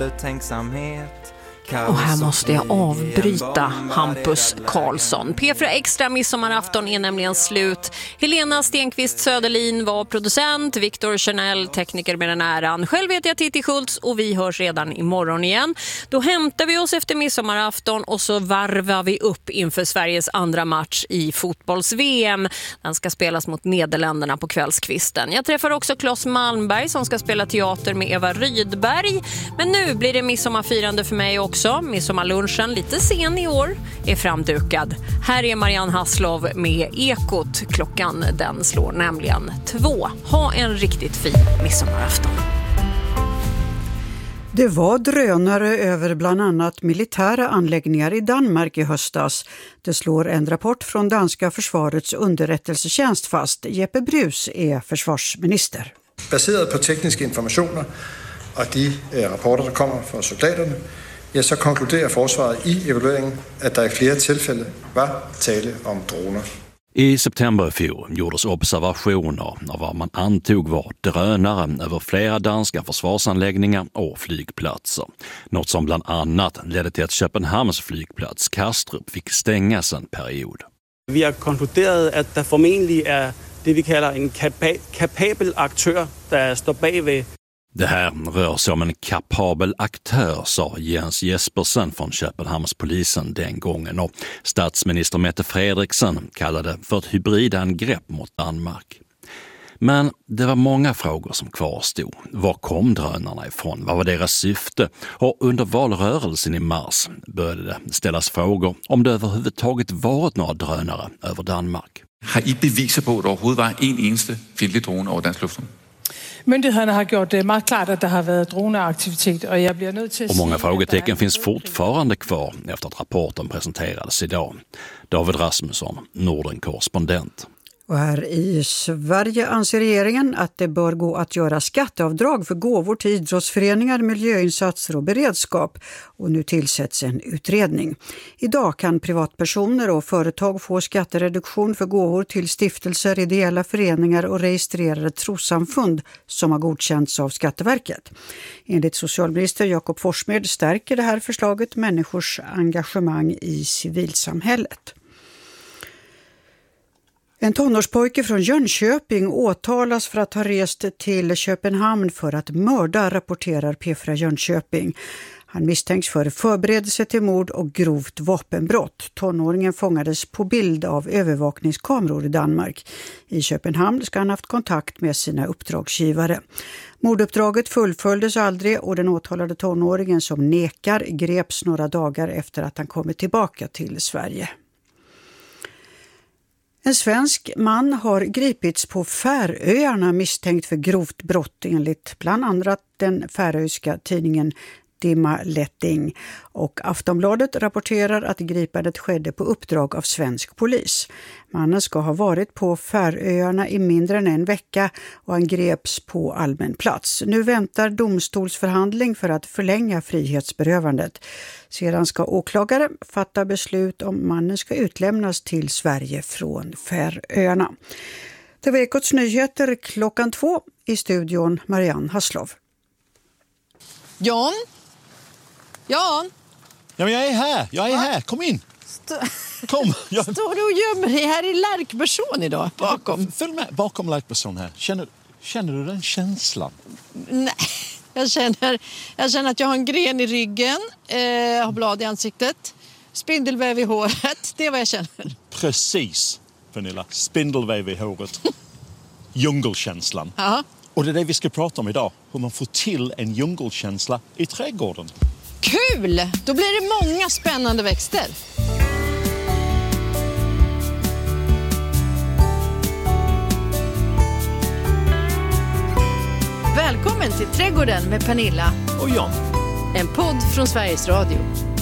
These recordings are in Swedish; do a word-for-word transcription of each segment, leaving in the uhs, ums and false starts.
eftertänksamhet. Och här måste jag avbryta Hampus Karlsson. P fyra Extra midsommarafton är nämligen slut. Helena Stenqvist Söderlin var producent, Victor Chanel tekniker med den äran. Själv heter jag Titti Schultz och vi hörs redan imorgon igen. Då hämtar vi oss efter midsommarafton och så varvar vi upp inför Sveriges andra match i fotbolls-V M. Den ska spelas mot Nederländerna på kvällskvisten. Jag träffar också Claes Malmberg som ska spela teater med Eva Rydberg. Men nu blir det midsommarfirande för mig också. Midsommarlunchen, lite sen i år, är framdukad. Här är Marianne Hasslov med Ekot. Klockan den slår nämligen två. Ha en riktigt fin midsommarafton. Det var drönare över bland annat militära anläggningar i Danmark i höstas. Det slår en rapport från danska försvarets underrättelsetjänst fast. Jeppe Brus är försvarsminister. Baserat på tekniska informationer och de rapporter som kommer från soldaterna, ja, så konkluderar försvaret i evalueringen att det i flera tillfällen var tale om droner. I september i fjol gjordes observationer av vad man antog var drönare över flera danska försvarsanläggningar och flygplatser. Något som bland annat ledde till att Köpenhamns flygplats Kastrup fick stängas en period. Vi har konkluderat att det förmodligen är det vi kallar en kapa- kapabel aktör där står bredvid. Det här rör sig om en kapabel aktör, sa Jens Jespersen från Köpenhamnspolisen den gången, och statsminister Mette Frederiksen kallade för ett hybridangrepp mot Danmark. Men det var många frågor som kvarstod. Var kom drönarna ifrån? Vad var deras syfte? Och under valrörelsen i mars började det ställas frågor om det överhuvudtaget varit några drönare över Danmark. Har I beviser på att det överhuvudtaget var en eneste fjendtlig drone över dansk luftrum? Myndigheterna har gjort det mycket klart att det har varit droneaktivitet och jag blir nöjd till Och många frågetecken finns fortfarande kvar efter att rapporten presenterades idag. David Rasmusson, Norden-korrespondent. Och här i Sverige anser regeringen att det bör gå att göra skatteavdrag för gåvor till idrottsföreningar, miljöinsatser och beredskap. Och nu tillsätts en utredning. Idag kan privatpersoner och företag få skattereduktion för gåvor till stiftelser, ideella föreningar och registrerade trossamfund som har godkänts av Skatteverket. Enligt socialminister Jakob Forssmed stärker det här förslaget människors engagemang i civilsamhället. En tonårspojke från Jönköping åtalas för att ha rest till Köpenhamn för att mörda, rapporterar P fyra Jönköping. Han misstänks för förberedelse till mord och grovt vapenbrott. Tonåringen fångades på bild av övervakningskameror i Danmark. I Köpenhamn ska han haft kontakt med sina uppdragsgivare. Morduppdraget fullföljdes aldrig och den åtalade tonåringen som nekar greps några dagar efter att han kommit tillbaka till Sverige. En svensk man har gripits på Färöarna misstänkt för grovt brott enligt bland annat den färöiska tidningen Dimaletting. Och Aftonbladet rapporterar att gripandet skedde på uppdrag av svensk polis. Mannen ska ha varit på Färöarna i mindre än en vecka och han greps på allmän plats. Nu väntar domstolsförhandling för att förlänga frihetsberövandet. Sedan ska åklagare fatta beslut om mannen ska utlämnas till Sverige från Färöarna. Det var Ekots nyheter klockan två, i studion Marianne Hasslov. Jan? Jan? Ja, men jag är här. Jag är här. Kom in. Stå... Kom. Jag... Står du och gömmer dig här i Lärkberson idag? Bakom. Följ med. Bakom Lärkberson här. Känner, känner du den känslan? Nej, jag känner, jag känner att jag har en gren i ryggen. Eh, har blad i ansiktet. Spindelväv i håret. Det är vad jag känner. Precis, Pernilla. Spindelväv i håret. Djungelkänslan. Ja. Och det är det vi ska prata om idag. Hur man får till en djungelkänsla i trädgården. Kul! Då blir det många spännande växter. Välkommen till Trädgården med Pernilla och Jan. En podd från Sveriges Radio.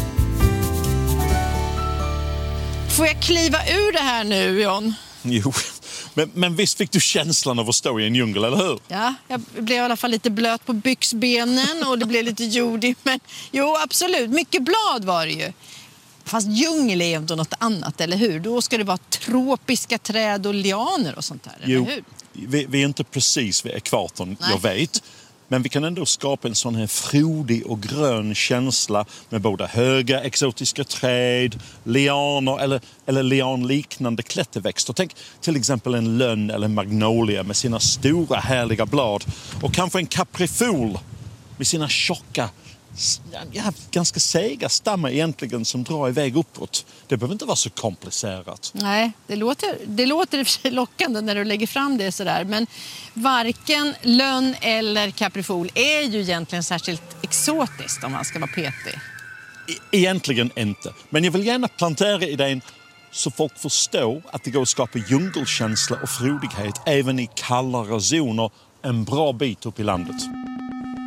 Får jag kliva ur det här nu, Jan? Jo, men, men visst fick du känslan av att stå i en djungel, eller hur? Ja, jag blev i alla fall lite blöt på byxbenen och det blev lite jordigt. Men jo, absolut. Mycket blad var det ju. Fast djungel är ju inte något annat, eller hur? Då ska det vara tropiska träd och lianer och sånt där, jo, eller hur? Vi, vi är inte precis vid ekvatorn, Nej. jag vet. Men vi kan ändå skapa en sån här frodig och grön känsla med både höga exotiska träd, lianer eller, eller lianliknande klätterväxter. Tänk till exempel en lönn eller magnolia med sina stora härliga blad. Och kanske en kaprifol med sina tjocka, ja, ganska sega stammar egentligen som drar iväg uppåt. Det behöver inte vara så komplicerat. Nej, det låter, det låter i och för sig lockande när du lägger fram det sådär. Men varken lönn eller kaprifol är ju egentligen särskilt exotiskt om man ska vara petig. E- egentligen inte. Men jag vill gärna plantera idén så folk förstår att det går att skapa djungelkänsla och frodighet även i kallare zoner en bra bit upp i landet.